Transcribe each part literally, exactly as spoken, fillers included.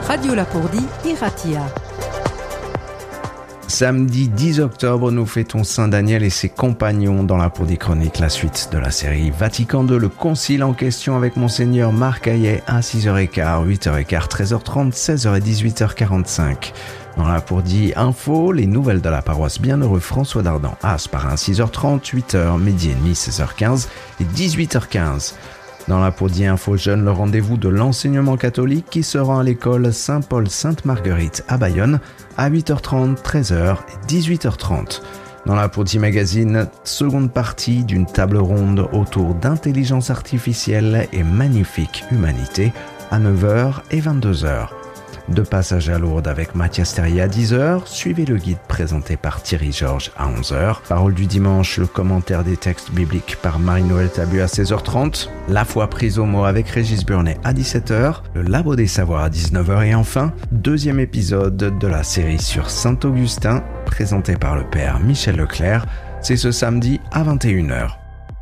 Radio Lapourdie, Iratia. Samedi dix octobre, nous fêtons Saint Daniel et ses compagnons dans Lapourdie Chronique, la suite de la série Vatican deux, le concile en question avec Monseigneur Marc Hayet à six heures quinze, huit heures quinze, treize heures trente, seize heures et dix-huit heures quarante-cinq. Dans Lapourdie Info, les nouvelles de la paroisse Bienheureux François d'Ardan à Asparin, six heures trente, huit heures, midi et demi, seize heures quinze et dix-huit heures quinze. Dans Lapourdie Info Jeune, le rendez-vous de l'enseignement catholique qui se rend à l'école Saint-Paul-Sainte-Marguerite à Bayonne à huit heures trente, treize heures et dix-huit heures trente. Dans Lapourdie Magazine, seconde partie d'une table ronde autour d'intelligence artificielle et magnifique humanité à neuf heures et vingt-deux heures. De passage à Lourdes avec Mathias Terrier à dix heures, suivez le guide présenté par Thierry Georges à onze heures. Parole du dimanche, le commentaire des textes bibliques par Marie-Noël Tabu à seize heures trente. La foi prise au mot avec Régis Burnet à dix-sept heures. Le Labo des Savoirs à dix-neuf heures. Et enfin, deuxième épisode de la série sur Saint-Augustin, présenté par le père Michel Leclerc. C'est ce samedi à vingt et une heures.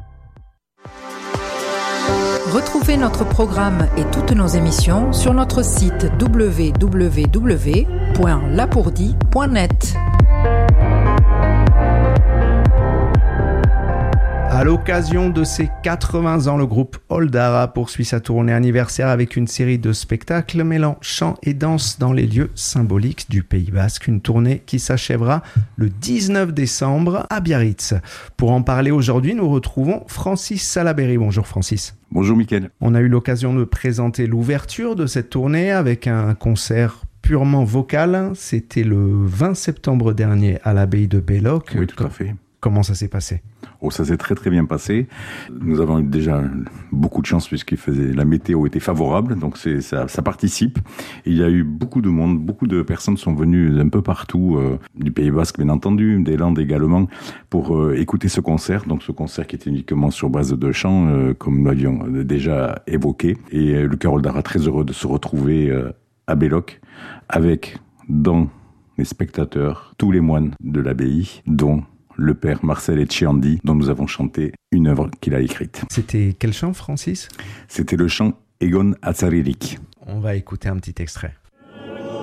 Retrouvez notre programme et toutes nos émissions sur notre site w w w point lapourdie point net. À l'occasion de ses quatre-vingts ans, le groupe Oldara poursuit sa tournée anniversaire avec une série de spectacles mêlant chant et danse dans les lieux symboliques du Pays Basque. Une tournée qui s'achèvera le dix-neuf décembre à Biarritz. Pour en parler aujourd'hui, nous retrouvons Francis Salaberry. Bonjour Francis. Bonjour Mickaël. On a eu l'occasion de présenter l'ouverture de cette tournée avec un concert purement vocal. C'était le vingt septembre dernier à l'abbaye de Belloc. Oui, tout à fait. Comment ça s'est passé ? Oh, ça s'est très très bien passé. Nous avons eu déjà beaucoup de chance puisqu'il faisait, la météo était favorable, donc c'est, ça, ça participe. Et il y a eu beaucoup de monde, beaucoup de personnes sont venues d'un peu partout, euh, du Pays Basque bien entendu, des Landes également, pour euh, écouter ce concert. Donc ce concert qui était uniquement sur base de chant, euh, comme nous l'avions déjà évoqué. Et euh, le chœur Oldara très heureux de se retrouver euh, à Belloc avec, dans les spectateurs, tous les moines de l'abbaye, dont le père Marcel Etcheandi, dont nous avons chanté une œuvre qu'il a écrite. C'était quel chant, Francis ? C'était le chant Egon Atzaririk. On va écouter un petit extrait.